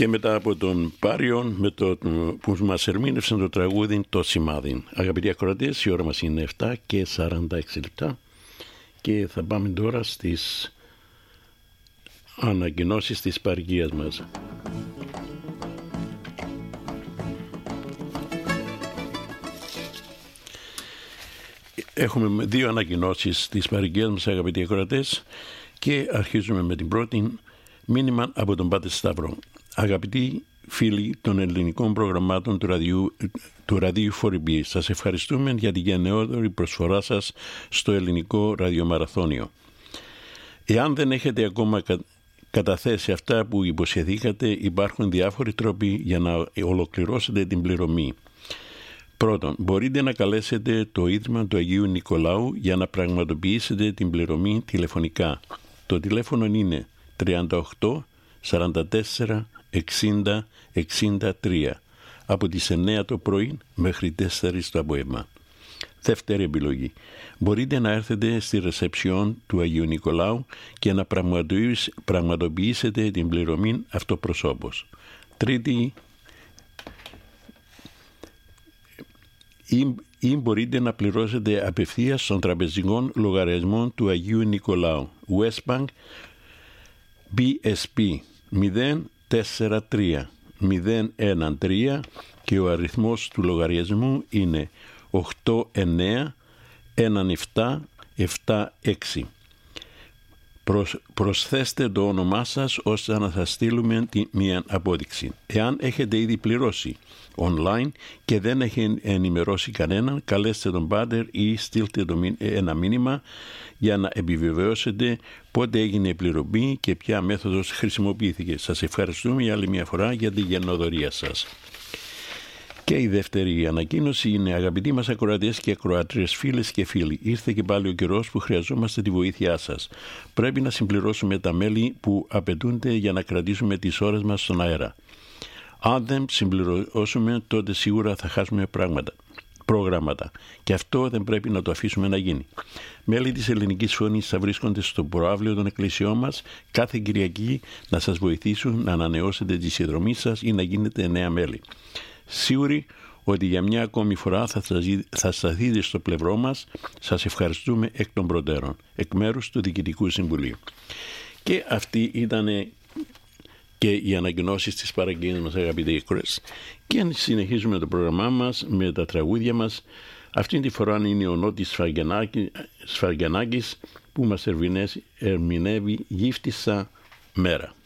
Και μετά από τον Πάριον που μας ερμήνευσαν το τραγούδι «Το σημάδι». Αγαπητοί ακροατές, η ώρα μας είναι 7:46 λεπτά και θα πάμε τώρα στις ανακοινώσεις της παροικίας μας. Έχουμε δύο ανακοινώσεις της παροικίας μας, αγαπητοί ακροατές, και αρχίζουμε με την πρώτη. Μήνυμα από τον Πάτερ Σταύρο. Αγαπητοί φίλοι των ελληνικών προγραμμάτων του ραδίου 4B, σας ευχαριστούμε για την γενναιόδορη προσφορά σας στο ελληνικό ραδιομαραθώνιο. Εάν δεν έχετε ακόμα καταθέσει αυτά που υποσχεθήκατε, υπάρχουν διάφοροι τρόποι για να ολοκληρώσετε την πληρωμή. Πρώτον, μπορείτε να καλέσετε το Ίδρυμα του Αγίου Νικολάου για να πραγματοποιήσετε την πληρωμή τηλεφωνικά. Το τηλέφωνο είναι 38 44 60 63 από τις 9 το πρωί μέχρι 4 το απόγευμα. Δεύτερη επιλογή. Μπορείτε να έρθετε στη ρεσεψιόν του Αγίου Νικολάου και να πραγματοποιήσετε την πληρωμή αυτοπροσώπως. Τρίτη, ή μπορείτε να πληρώσετε απευθείας στον τραπεζικό λογαριασμό του Αγίου Νικολάου. Westbank BSP 043 013 και ο αριθμός του λογαριασμού είναι 89 17 76. Προσθέστε το όνομά σας ώστε να σας στείλουμε μια απόδειξη. Εάν έχετε ήδη πληρώσει online και δεν έχει ενημερώσει κανέναν, καλέστε τον Πάτερ ή στείλτε ένα μήνυμα για να επιβεβαιώσετε πότε έγινε η πληρωμή και ποια μέθοδος χρησιμοποιήθηκε. Σας ευχαριστούμε για άλλη μια φορά για τη γενναιοδωρία σας. Και η δεύτερη ανακοίνωση είναι: αγαπητοί μας ακροατές και ακροάτριες, φίλες και φίλοι, ήρθε και πάλι ο καιρός που χρειαζόμαστε τη βοήθειά σας. Πρέπει να συμπληρώσουμε τα μέλη που απαιτούνται για να κρατήσουμε τις ώρες μας στον αέρα. Αν δεν συμπληρώσουμε, τότε σίγουρα θα χάσουμε προγράμματα. Και αυτό δεν πρέπει να το αφήσουμε να γίνει. Μέλη της Ελληνικής Φωνής θα βρίσκονται στο προαύλιο των εκκλησιών μας κάθε Κυριακή να σας βοηθήσουν να ανανεώσετε τη συνδρομή σας ή να γίνετε νέα μέλη. Σίγουροι ότι για μια ακόμη φορά θα σταθείτε στο πλευρό μας. Σας ευχαριστούμε εκ των προτέρων, εκ μέρους του Διοικητικού Συμβουλίου. Και αυτή ήταν και οι ανακοινώσεις της παραγγελίας μας, αγαπητοί ακροατές. Και συνεχίζουμε το πρόγραμμά μας με τα τραγούδια μας. Αυτή τη φορά είναι ο Νότης Σφαργιανάκης που μας ερμηνεύει «Γύφτισσα μέρα».